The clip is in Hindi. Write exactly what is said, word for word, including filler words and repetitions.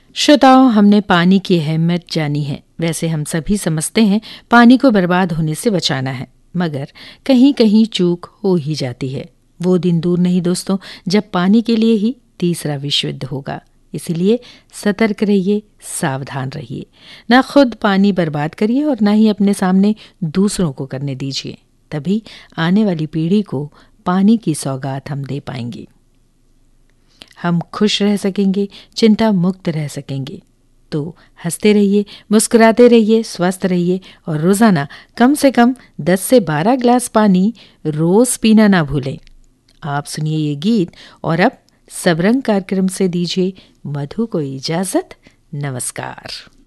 श्रोताओं, हमने पानी की अहमियत जानी है। वैसे हम सभी समझते हैं पानी को बर्बाद होने से बचाना है, मगर कहीं कहीं चूक हो ही जाती है। वो दिन दूर नहीं दोस्तों, जब पानी के लिए ही तीसरा विश्व युद्ध होगा। इसलिए सतर्क रहिए, सावधान रहिए। ना खुद पानी बर्बाद करिए और ना ही अपने सामने दूसरों को करने दीजिए। तभी आने वाली पीढ़ी को पानी की सौगात हम दे पाएंगे। हम खुश रह सकेंगे, चिंता मुक्त रह सकेंगे। तो हंसते रहिए, मुस्कुराते रहिए, स्वस्थ रहिए और रोजाना कम से कम दस से बारह ग्लास पानी रोज पीना ना भूलें। आप सुनिए ये गीत और अब सबरंग कार्यक्रम से दीजिए मधु को इजाजत। नमस्कार।